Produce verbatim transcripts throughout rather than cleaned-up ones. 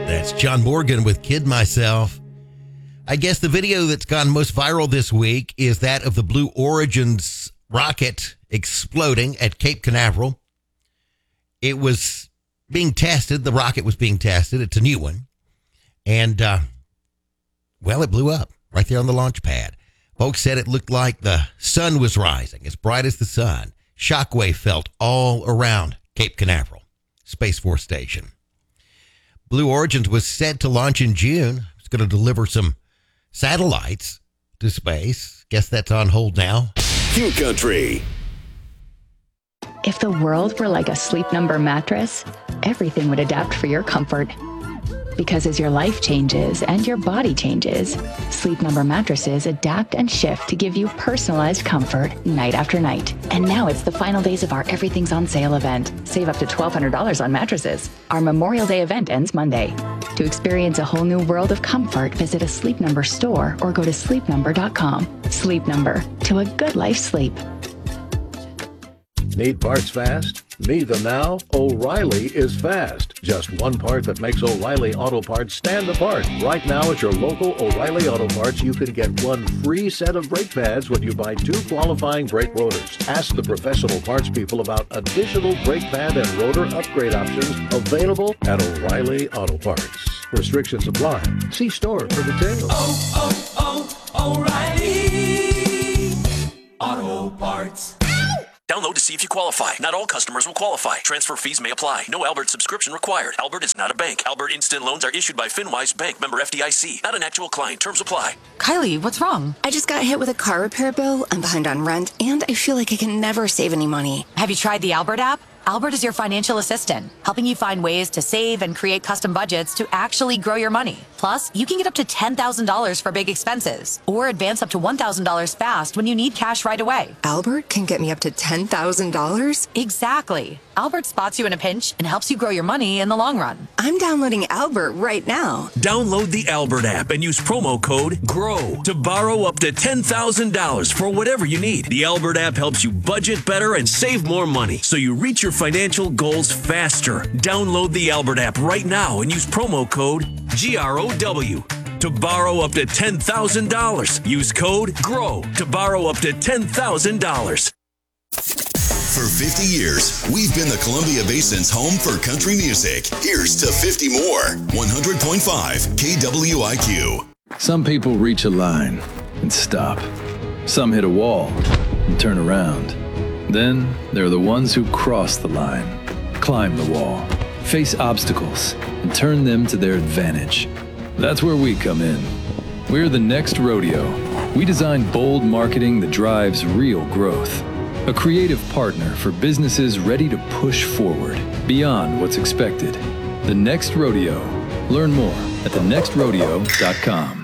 That's John Morgan with Kid Myself. I guess the video that's gone most viral this week is that of the Blue Origin's rocket exploding at Cape Canaveral. It was being tested. The rocket was being tested. It's a new one. And, uh, well, it blew up right there on the launch pad. Folks said it looked like the sun was rising, as bright as the sun. Shockwave felt all around Cape Canaveral Space Force Station. Blue Origin was set to launch in June. It's going to deliver some satellites to space. Guess that's on hold now. Q Country. If the world were like a Sleep Number mattress, everything would adapt for your comfort. Because as your life changes and your body changes, Sleep Number mattresses adapt and shift to give you personalized comfort night after night. And now it's the final days of our Everything's on Sale event. Save up to twelve hundred dollars on mattresses. Our Memorial Day event ends Monday. To experience a whole new world of comfort, visit a Sleep Number store or go to sleep number dot com. Sleep Number, to a good life sleep. Need parts fast? Need them now? O'Reilly is fast. Just one part that makes O'Reilly Auto Parts stand apart. Right now at your local O'Reilly Auto Parts, you can get one free set of brake pads when you buy two qualifying brake rotors. Ask the professional parts people about additional brake pad and rotor upgrade options available at O'Reilly Auto Parts. Restrictions apply. See store for details. Oh, oh, oh, O'Reilly Auto Parts. Download to see if you qualify. Not all customers will qualify. Transfer fees may apply. No Albert subscription required. Albert is not a bank. Albert Instant Loans are issued by FinWise Bank, member F D I C. Not an actual client. Terms apply. Kylie, what's wrong? I just got hit with a car repair bill. I'm behind on rent, and I feel like I can never save any money. Have you tried the Albert app? Albert is your financial assistant, helping you find ways to save and create custom budgets to actually grow your money. Plus, you can get up to ten thousand dollars for big expenses or advance up to one thousand dollars fast when you need cash right away. Albert can get me up to ten thousand dollars? Exactly. Albert spots you in a pinch and helps you grow your money in the long run. I'm downloading Albert right now. Download the Albert app and use promo code GROW to borrow up to ten thousand dollars for whatever you need. The Albert app helps you budget better and save more money so you reach your financial goals faster. Download the Albert app right now and use promo code G R O W to borrow up to ten thousand dollars. Use code GROW to borrow up to ten thousand dollars. For fifty years, we've been the Columbia Basin's home for country music. Here's to fifty more. one hundred point five K W I Q. Some people reach a line and stop. Some hit a wall and turn around. Then there are the ones who cross the line, climb the wall, face obstacles, and turn them to their advantage. That's where we come in. We're the Next Rodeo. We design bold marketing that drives real growth. A creative partner for businesses ready to push forward beyond what's expected. The Next Rodeo. Learn more at the next rodeo dot com.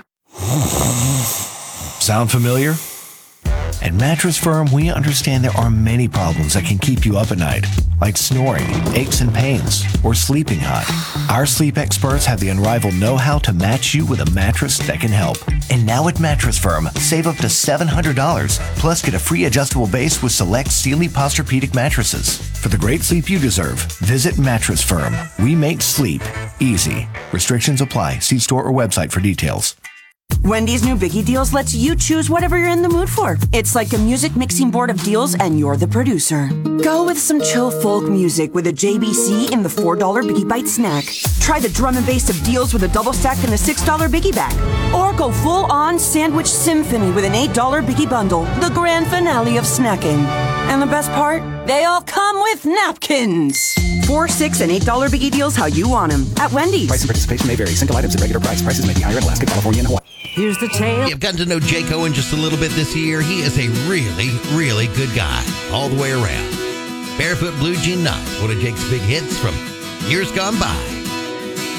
Sound familiar? At Mattress Firm, we understand there are many problems that can keep you up at night, like snoring, aches and pains, or sleeping hot. Our sleep experts have the unrivaled know-how to match you with a mattress that can help. And now at Mattress Firm, save up to seven hundred dollars, plus get a free adjustable base with select Sealy Posturepedic mattresses. For the great sleep you deserve, visit Mattress Firm. We make sleep easy. Restrictions apply. See store or website for details. Wendy's new Biggie Deals lets you choose whatever you're in the mood for. It's like a music mixing board of deals and you're the producer. Go with some chill folk music with a J B C in the four dollar Biggie Bite snack. Try the drum and bass of deals with a double stack in the six dollar Biggie bag. Or go full on sandwich symphony with an eight dollar Biggie bundle, the grand finale of snacking. And the best part? They all come with napkins. Four, six, and eight dollar Biggie Deals how you want them at Wendy's. Price and participation may vary. Single items at regular price. Prices may be higher in Alaska, California, and Hawaii. Here's the tale. You've gotten to know Jake Owen just a little bit this year. He is a really, really good guy all the way around. Barefoot Blue Jean Night, one of Jake's big hits from years gone by.